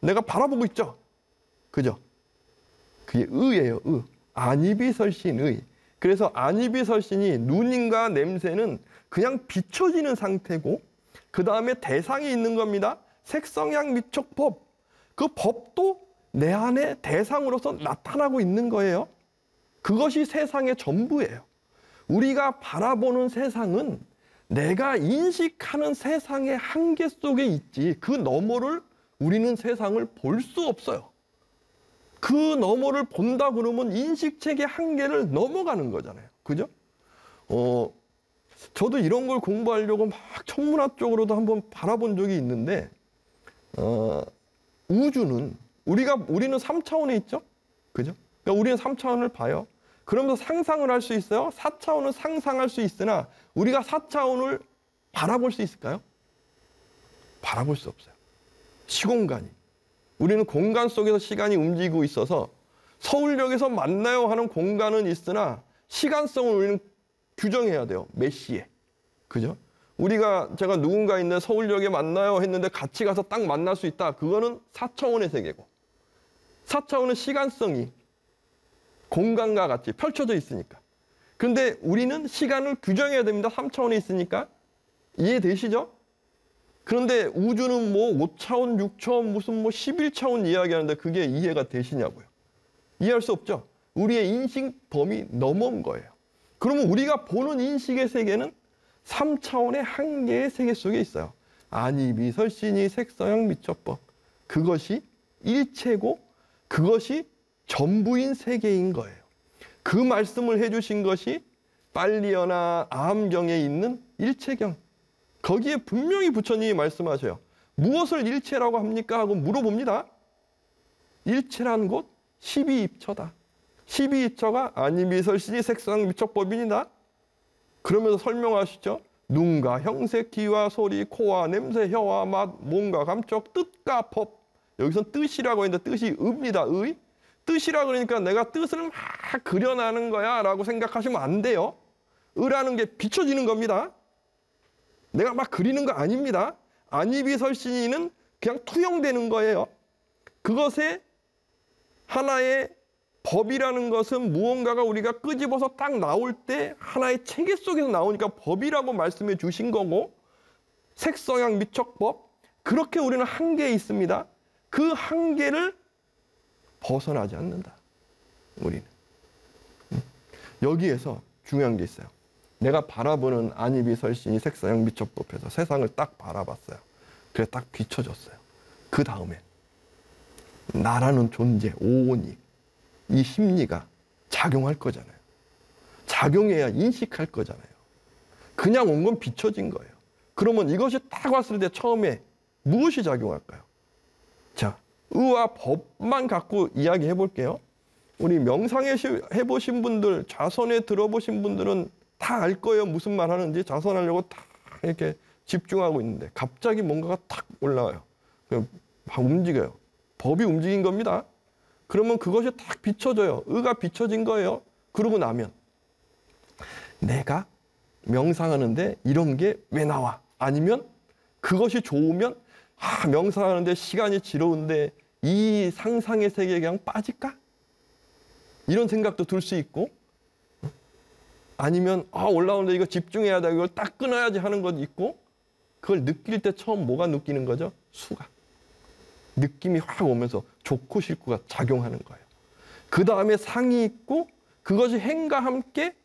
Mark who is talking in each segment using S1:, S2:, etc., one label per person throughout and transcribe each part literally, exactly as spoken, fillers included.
S1: 내가 바라보고 있죠. 그죠? 그게 의예요. 의. 안이비설신의. 그래서 안이비설신이 눈인과 냄새는 그냥 비춰지는 상태고 그 다음에 대상이 있는 겁니다. 색성향 미촉법. 그 법도 내 안에 대상으로서 나타나고 있는 거예요. 그것이 세상의 전부예요. 우리가 바라보는 세상은 내가 인식하는 세상의 한계 속에 있지 그 너머를 우리는 세상을 볼 수 없어요. 그 너머를 본다 그러면 인식체계 한계를 넘어가는 거잖아요. 그죠? 어, 저도 이런 걸 공부하려고 막 천문학 쪽으로도 한번 바라본 적이 있는데 어, 우주는 우리가 우리는 삼 차원에 있죠? 그죠? 그러니까 우리는 삼 차원을 봐요. 그러면서 상상을 할 수 있어요. 사 차원은 상상할 수 있으나 우리가 사 차원을 바라볼 수 있을까요? 바라볼 수 없어요. 시공간이. 우리는 공간 속에서 시간이 움직이고 있어서 서울역에서 만나요 하는 공간은 있으나 시간성을 우리는 규정해야 돼요. 몇 시에. 그죠? 우리가 제가 누군가 있는데 서울역에 만나요 했는데 같이 가서 딱 만날 수 있다. 그거는 사 차원의 세계고 사 차원은 시간성이 공간과 같이 펼쳐져 있으니까. 그런데 우리는 시간을 규정해야 됩니다. 삼 차원에 있으니까. 이해되시죠? 그런데 우주는 뭐 오 차원, 육 차원, 무슨 뭐 십일 차원 이야기하는데 그게 이해가 되시냐고요. 이해할 수 없죠? 우리의 인식 범위 넘어온 거예요. 그러면 우리가 보는 인식의 세계는 삼 차원의 한계의 세계 속에 있어요. 안이비설신이 색성향 미촉법. 그것이 일체고 그것이 전부인 세계인 거예요. 그 말씀을 해주신 것이 빨리어나 아함경에 있는 일체경. 거기에 분명히 부처님이 말씀하셔요. 무엇을 일체라고 합니까? 하고 물어봅니다. 일체란 곳 십이입처다. 십이입처가 안이비설신이 색성향 미촉법이니다. 그러면서 설명하시죠. 눈과 형색, 귀와 소리, 코와 냄새, 혀와 맛, 몸과 감촉, 뜻과 법. 여기서 뜻이라고 했는데 뜻이 의입니다. 의. 뜻이라 그러니까 내가 뜻을 막 그려나는 거야 라고 생각하시면 안 돼요. 의라는 게 비춰지는 겁니다. 내가 막 그리는 거 아닙니다. 안이비설신이는 그냥 투영되는 거예요. 그것에 하나의 법이라는 것은 무언가가 우리가 끄집어서 딱 나올 때 하나의 체계 속에서 나오니까 법이라고 말씀해 주신 거고 색성향 미촉법. 그렇게 우리는 한계에 있습니다. 그 한계를 벗어나지 않는다. 우리는. 여기에서 중요한 게 있어요. 내가 바라보는 안이비설신이 색성향 미촉법에서 세상을 딱 바라봤어요. 그래 딱 비춰졌어요. 그 다음에 나라는 존재, 오온이 이 심리가 작용할 거잖아요. 작용해야 인식할 거잖아요. 그냥 온 건 비춰진 거예요. 그러면 이것이 딱 왔을 때 처음에 무엇이 작용할까요? 자, 의와 법만 갖고 이야기해 볼게요. 우리 명상해 보신 분들, 자선에 들어보신 분들은 다 알 거예요. 무슨 말 하는지. 자선하려고 다 이렇게 집중하고 있는데 갑자기 뭔가가 탁 올라와요. 막 움직여요. 법이 움직인 겁니다. 그러면 그것이 딱 비춰져요. 의가 비춰진 거예요. 그러고 나면 내가 명상하는데 이런 게 왜 나와? 아니면 그것이 좋으면 아, 명상하는데 시간이 지러운데 이 상상의 세계에 그냥 빠질까? 이런 생각도 들 수 있고 아니면 아, 올라오는데 이거 집중해야 돼. 이걸 딱 끊어야지 하는 것도 있고 그걸 느낄 때 처음 뭐가 느끼는 거죠? 수가. 느낌이 확 오면서 좋고 싫고가 작용하는 거예요. 그 다음에 상이 있고 그것이 행과 함께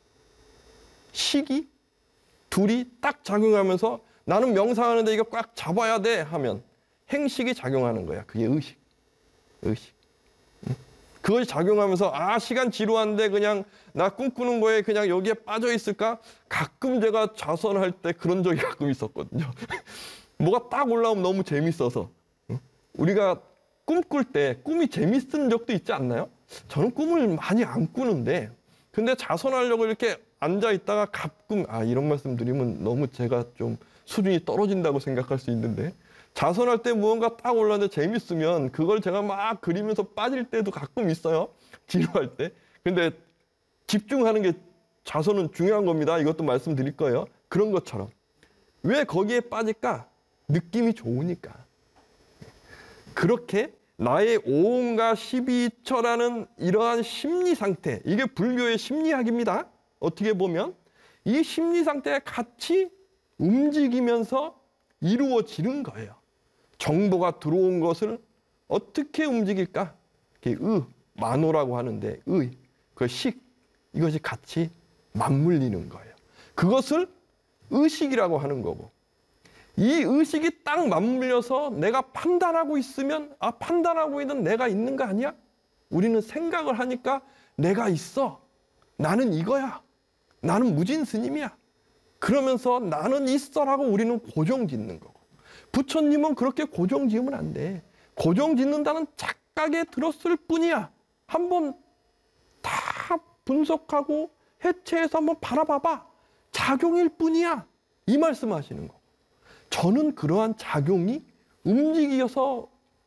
S1: 식이 둘이 딱 작용하면서 나는 명상하는데 이거 꽉 잡아야 돼 하면 행식이 작용하는 거야. 그게 의식. 의식. 응? 그것이 작용하면서 아 시간 지루한데 그냥 나 꿈꾸는 거에 그냥 여기에 빠져 있을까? 가끔 제가 자선할 때 그런 적이 가끔 있었거든요. 뭐가 딱 올라오면 너무 재밌어서. 응? 우리가 꿈꿀 때 꿈이 재밌은 적도 있지 않나요? 저는 꿈을 많이 안 꾸는데 근데 자선하려고 이렇게 앉아 있다가 가끔 아 이런 말씀 드리면 너무 제가 좀 수준이 떨어진다고 생각할 수 있는데 자선할 때 무언가 딱 올라오는데 재밌으면 그걸 제가 막 그리면서 빠질 때도 가끔 있어요. 지루할 때. 근데 집중하는 게 자선은 중요한 겁니다. 이것도 말씀드릴 거예요. 그런 것처럼. 왜 거기에 빠질까? 느낌이 좋으니까. 그렇게 나의 오온과 십이처라는 이러한 심리 상태, 이게 불교의 심리학입니다. 어떻게 보면 이 심리 상태가 같이 움직이면서 이루어지는 거예요. 정보가 들어온 것을 어떻게 움직일까? 의, 만호라고 하는데 의, 그 식, 이것이 같이 맞물리는 거예요. 그것을 의식이라고 하는 거고, 이 의식이 딱 맞물려서 내가 판단하고 있으면 아, 판단하고 있는 내가 있는 거 아니야? 우리는 생각을 하니까 내가 있어. 나는 이거야. 나는 무진 스님이야. 그러면서 나는 있어라고 우리는 고정 짓는 거고, 부처님은 그렇게 고정 지으면 안 돼. 고정 짓는다는 착각에 들었을 뿐이야. 한번 다 분석하고 해체해서 한번 바라봐봐. 작용일 뿐이야. 이 말씀하시는 거. 저는 그러한 작용이 움직여서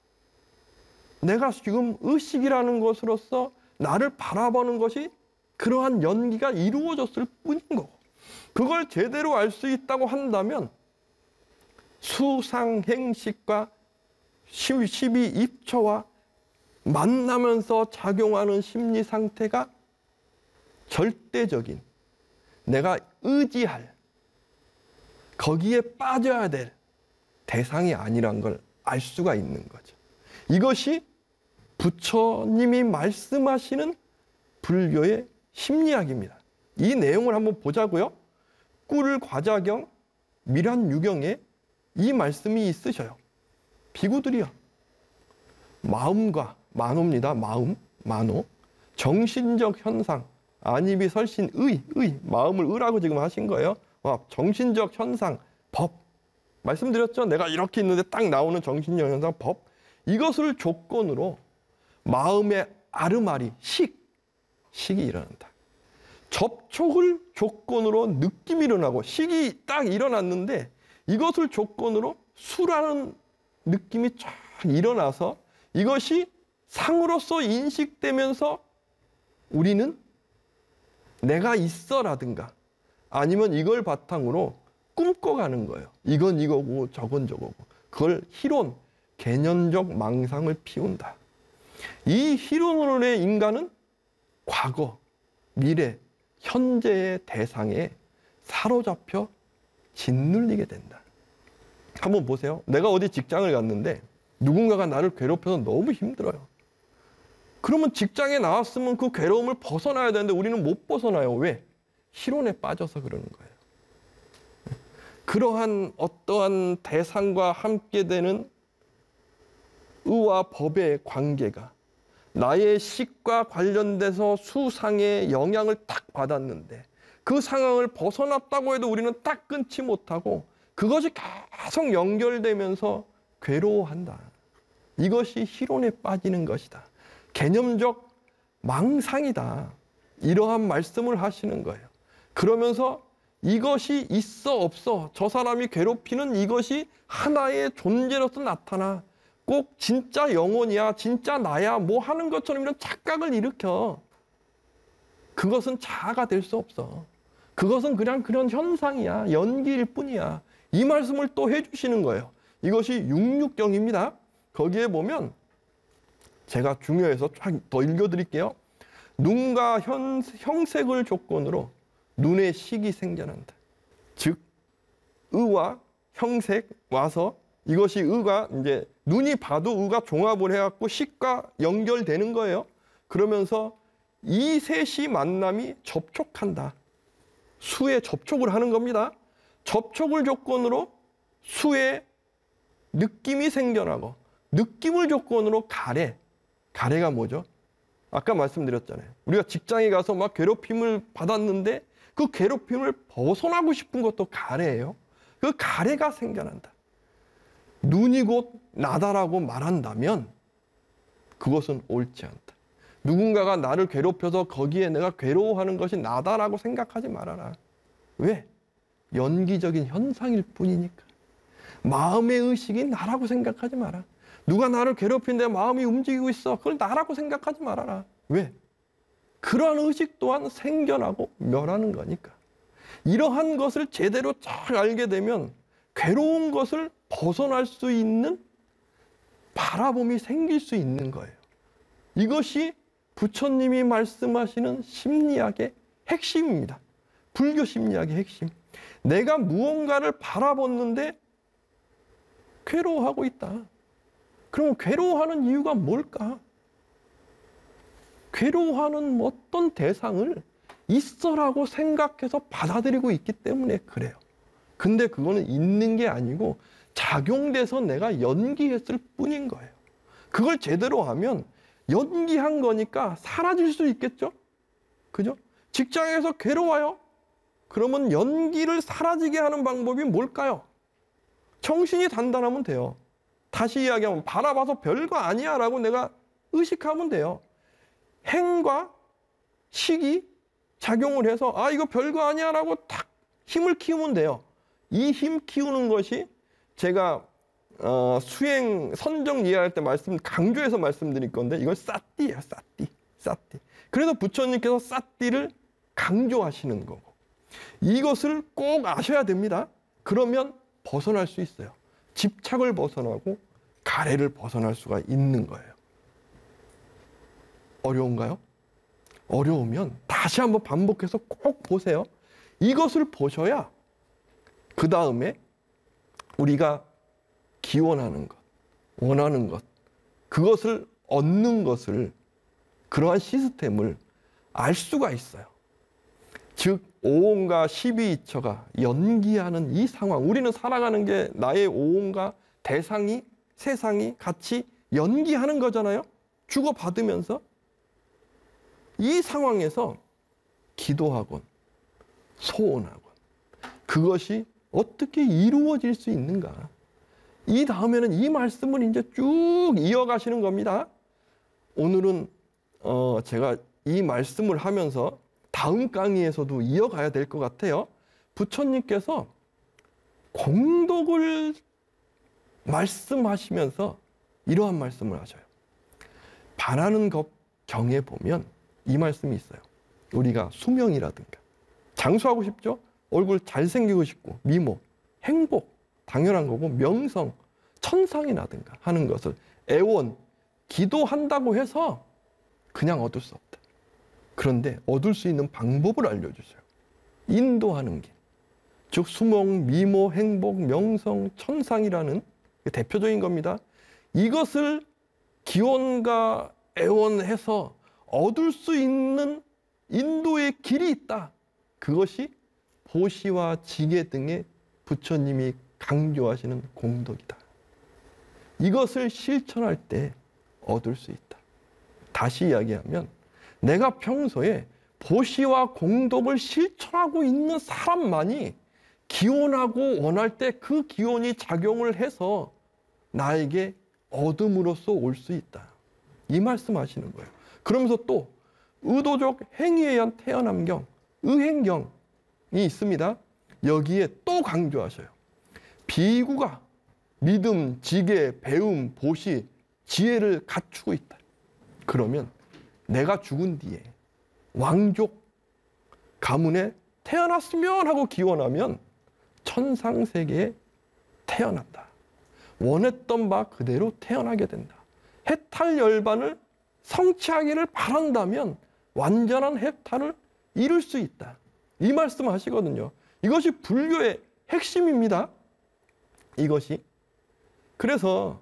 S1: 내가 지금 의식이라는 것으로서 나를 바라보는 것이 그러한 연기가 이루어졌을 뿐인 거고, 그걸 제대로 알 수 있다고 한다면 수상행식과 십이입처와 만나면서 작용하는 심리 상태가 절대적인, 내가 의지할, 거기에 빠져야 될 대상이 아니란 걸 알 수가 있는 거죠. 이것이 부처님이 말씀하시는 불교의 심리학입니다. 이 내용을 한번 보자고요. 꿀 과자경 밀환유경에 이 말씀이 있으셔요. 비구들이여, 마음과, 만호입니다. 마음, 만호. 정신적 현상, 안입이 설신 의, 의, 마음을 의라고 지금 하신 거예요. 와, 정신적 현상, 법. 말씀드렸죠? 내가 이렇게 있는데 딱 나오는 정신적 현상, 법. 이것을 조건으로 마음의 아르마리, 식, 식이 일어난다. 접촉을 조건으로 느낌이 일어나고, 식이 딱 일어났는데 이것을 조건으로 수라는 느낌이 쫙 일어나서 이것이 상으로서 인식되면서 우리는 내가 있어라든가 아니면 이걸 바탕으로 꿈꿔가는 거예요. 이건 이거고 저건 저거고. 그걸 희론, 개념적 망상을 피운다. 이 희론론의 인간은 과거, 미래, 현재의 대상에 사로잡혀 짓눌리게 된다. 한번 보세요. 내가 어디 직장을 갔는데 누군가가 나를 괴롭혀서 너무 힘들어요. 그러면 직장에 나왔으면 그 괴로움을 벗어나야 되는데 우리는 못 벗어나요. 왜? 희론에 빠져서 그러는 거예요. 그러한 어떠한 대상과 함께 되는 의와 법의 관계가 나의 식과 관련돼서 수상의 영향을 딱 받았는데 그 상황을 벗어났다고 해도 우리는 딱 끊지 못하고 그것이 계속 연결되면서 괴로워한다. 이것이 희론에 빠지는 것이다. 개념적 망상이다. 이러한 말씀을 하시는 거예요. 그러면서 이것이 있어 없어, 저 사람이 괴롭히는 이것이 하나의 존재로서 나타나. 꼭 진짜 영혼이야, 진짜 나야, 뭐 하는 것처럼 이런 착각을 일으켜. 그것은 자아가 될 수 없어. 그것은 그냥 그런 현상이야, 연기일 뿐이야. 이 말씀을 또 해주시는 거예요. 이것이 육육경입니다. 거기에 보면 제가 중요해서 더 읽어드릴게요. 눈과 현, 형색을 조건으로 눈의 식이 생겨난다. 즉 의와 형색 와서 이것이 의가 이제 눈이 봐도 의가 종합을 해갖고 식과 연결되는 거예요. 그러면서 이 셋이 만남이 접촉한다. 수에 접촉을 하는 겁니다. 접촉을 조건으로 수에 느낌이 생겨나고 느낌을 조건으로 가래. 가래가 뭐죠? 아까 말씀드렸잖아요. 우리가 직장에 가서 막 괴롭힘을 받았는데 그 괴롭힘을 벗어나고 싶은 것도 가래예요. 그 가래가 생겨난다. 눈이 곧 나다라고 말한다면 그것은 옳지 않다. 누군가가 나를 괴롭혀서 거기에 내가 괴로워하는 것이 나다라고 생각하지 말아라. 왜? 연기적인 현상일 뿐이니까. 마음의 의식이 나라고 생각하지 마라. 누가 나를 괴롭히는데 마음이 움직이고 있어. 그걸 나라고 생각하지 말아라. 왜? 그러한 의식 또한 생겨나고 멸하는 거니까. 이러한 것을 제대로 잘 알게 되면 괴로운 것을 벗어날 수 있는 바라봄이 생길 수 있는 거예요. 이것이 부처님이 말씀하시는 심리학의 핵심입니다. 불교 심리학의 핵심. 내가 무언가를 바라봤는데 괴로워하고 있다. 그럼 괴로워하는 이유가 뭘까? 괴로워하는 어떤 대상을 있어라고 생각해서 받아들이고 있기 때문에 그래요. 근데 그거는 있는 게 아니고 작용돼서 내가 연기했을 뿐인 거예요. 그걸 제대로 하면 연기한 거니까 사라질 수 있겠죠? 그죠? 직장에서 괴로워요? 그러면 연기를 사라지게 하는 방법이 뭘까요? 정신이 단단하면 돼요. 다시 이야기하면 바라봐서 별거 아니야 라고 내가 의식하면 돼요. 행과 식이 작용을 해서 아 이거 별거 아니야 라고 탁 힘을 키우면 돼요. 이 힘 키우는 것이 제가 어, 수행 선정 이해할 때 말씀 강조해서 말씀드릴 건데 이건 사띠예요. 사띠. 사띠. 그래서 부처님께서 사띠를 강조하시는 거고 이것을 꼭 아셔야 됩니다. 그러면 벗어날 수 있어요. 집착을 벗어나고 가래를 벗어날 수가 있는 거예요. 어려운가요? 어려우면 다시 한번 반복해서 꼭 보세요. 이것을 보셔야 그 다음에 우리가 기원하는 것, 원하는 것, 그것을 얻는 것을 그러한 시스템을 알 수가 있어요. 즉 오온과 십이이처가 연기하는 이 상황, 우리는 살아가는 게 나의 오온과 대상이, 세상이 같이 연기하는 거잖아요. 주고받으면서 이 상황에서 기도하곤 소원하곤 그것이 어떻게 이루어질 수 있는가. 이 다음에는 이 말씀을 이제 쭉 이어가시는 겁니다. 오늘은 어 제가 이 말씀을 하면서 다음 강의에서도 이어가야 될 것 같아요. 부처님께서 공덕을 말씀하시면서 이러한 말씀을 하셔요. 반하는 것 경에 보면 이 말씀이 있어요. 우리가 수명이라든가 장수하고 싶죠? 얼굴 잘생기고 싶고 미모, 행복 당연한 거고 명성, 천상이라든가 하는 것을 애원, 기도한다고 해서 그냥 얻을 수 없다. 그런데 얻을 수 있는 방법을 알려주세요. 인도하는 길. 즉 수명, 미모, 행복, 명성, 천상이라는 대표적인 겁니다. 이것을 기원과 애원해서 얻을 수 있는 인도의 길이 있다. 그것이 보시와 지계 등의 부처님이 강조하시는 공덕이다. 이것을 실천할 때 얻을 수 있다. 다시 이야기하면 내가 평소에 보시와 공덕을 실천하고 있는 사람만이 기원하고 원할 때 그 기원이 작용을 해서 나에게 얻음으로써 올 수 있다. 이 말씀하시는 거예요. 그러면서 또 의도적 행위에 의한 태어남경, 의행경이 있습니다. 여기에 또 강조하셔요. 비구가 믿음, 지계, 배움, 보시, 지혜를 갖추고 있다. 그러면 내가 죽은 뒤에 왕족 가문에 태어났으면 하고 기원하면 천상세계에 태어난다. 원했던 바 그대로 태어나게 된다. 해탈열반을 성취하기를 바란다면 완전한 해탈을 이룰 수 있다. 이 말씀을 하시거든요. 이것이 불교의 핵심입니다. 이것이. 그래서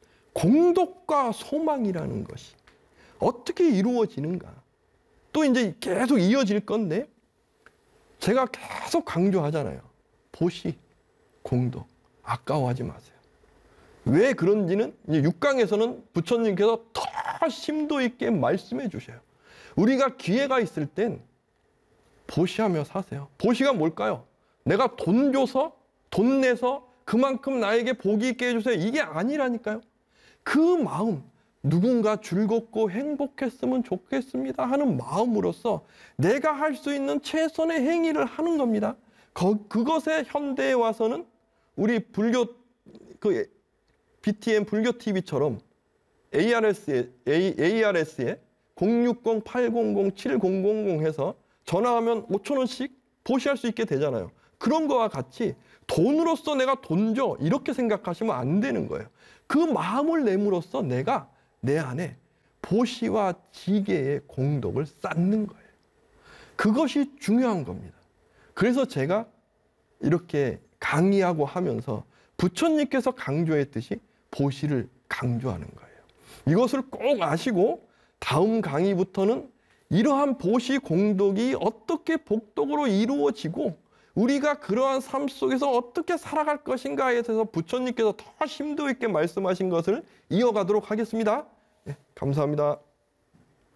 S1: 공덕과 소망이라는 것이 어떻게 이루어지는가. 또 이제 계속 이어질 건데 제가 계속 강조하잖아요. 보시, 공덕, 아까워하지 마세요. 왜 그런지는 이제 육 강에서는 부처님께서 더 심도 있게 말씀해 주셔요. 우리가 기회가 있을 땐 보시하며 사세요. 보시가 뭘까요? 내가 돈 줘서, 돈 내서 그만큼 나에게 복이 있게 해주세요. 이게 아니라니까요. 그 마음, 누군가 즐겁고 행복했으면 좋겠습니다 하는 마음으로서 내가 할 수 있는 최선의 행위를 하는 겁니다. 거, 그것에 현대에 와서는 우리 불교 그 비티엠 불교 티비처럼 에이아르에스에 에이아르에스에 공육공 팔공공 칠공공공 해서 전화하면 오천 원씩 보시할 수 있게 되잖아요. 그런 거와 같이 돈으로서 내가 돈 줘 이렇게 생각하시면 안 되는 거예요. 그 마음을 내므로써 내가 내 안에 보시와 지게의 공덕을 쌓는 거예요. 그것이 중요한 겁니다. 그래서 제가 이렇게 강의하고 하면서 부처님께서 강조했듯이 보시를 강조하는 거예요. 이것을 꼭 아시고 다음 강의부터는 이러한 보시 공덕이 어떻게 복덕으로 이루어지고 우리가 그러한 삶 속에서 어떻게 살아갈 것인가에 대해서 부처님께서 더 심도 있게 말씀하신 것을 이어가도록 하겠습니다. 네, 감사합니다.